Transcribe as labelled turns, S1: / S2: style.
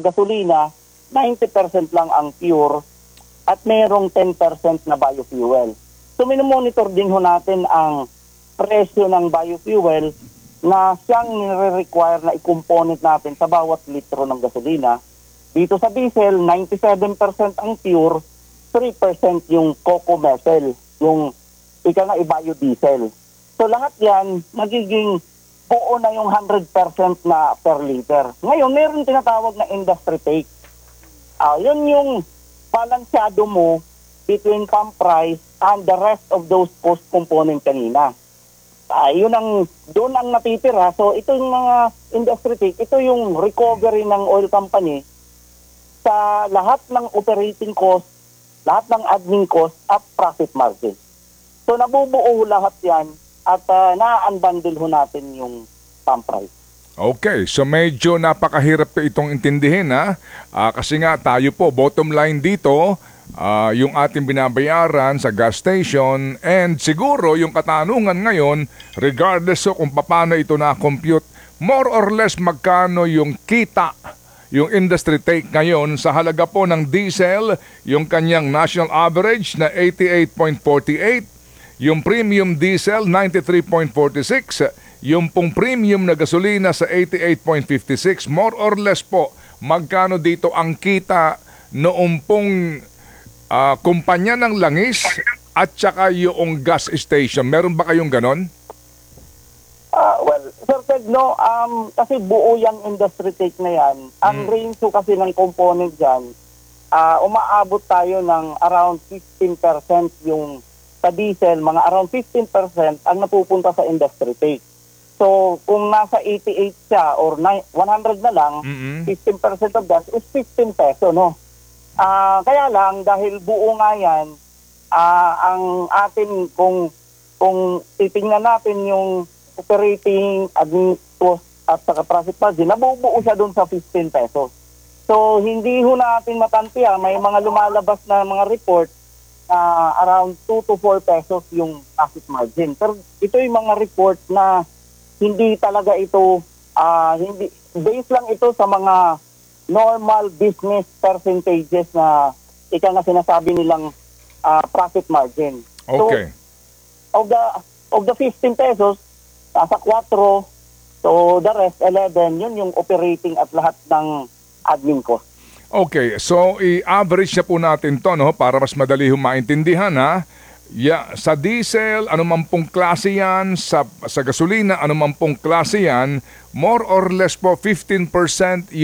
S1: gasolina, 90% lang ang pure at mayroong 10% na biofuel. So minomonitor din ho natin ang presyo ng biofuel na siyang nire-require na i-component natin sa bawat litro ng gasolina. Dito sa diesel, 97% ang pure, 3% yung coco methyl, yung ika nga i-biodiesel. So lahat yan, magiging buo na yung 100% na per liter. Ngayon, meron tinatawag na industry take. Yun yung balansyado mo between pump price and the rest of those cost component kanina. Doon ang natitira. So ito yung mga industry take, ito yung recovery ng oil company sa lahat ng operating cost, lahat ng admin cost at profit margin. So nabubuo lahat yan at na-unbundle ho natin yung pump price.
S2: Okay, so medyo napakahirap itong intindihin kasi nga tayo po, bottom line dito, yung ating binabayaran sa gas station and siguro yung katanungan ngayon, regardless kung paano ito na-compute, more or less magkano yung kita, yung industry take ngayon sa halaga po ng diesel, yung kanyang national average na 88.48, yung premium diesel 93.46, yung pong premium na gasolina sa 88.56, more or less po, magkano dito ang kita noong pong kumpanya ng langis at saka yung gas station? Meron ba kayong ganon?
S1: Well, Sir Ted, no, kasi buo yung industry take na yan. Ang range kasi ng component dyan, umaabot tayo ng around 15% yung sa diesel, mga around 15% ang napupunta sa industry take. So, kung nasa 88 siya or 100 na lang, 15% of that is 15 peso, no? Kaya lang, dahil buo nga yan, ang atin, kung titingnan natin yung operating, admin cost at saka profit margin, nabubuo siya doon sa 15 pesos. So, hindi ho natin matantiya, may mga lumalabas na mga report na around 2 to 4 pesos yung profit margin. Pero ito yung mga report na hindi talaga ito, hindi based lang ito sa mga normal business percentages na ika nga sinasabi nilang profit margin.
S2: Okay.
S1: So, of the 15 pesos, nasa 4, so the rest, 11, yun yung operating at lahat ng admin cost.
S2: Okay, so i-average na po natin to, no, para mas madali maintindihan. Sa diesel, anuman pong klase yan, sa gasolina, anuman pong klase yan, more or less po 15%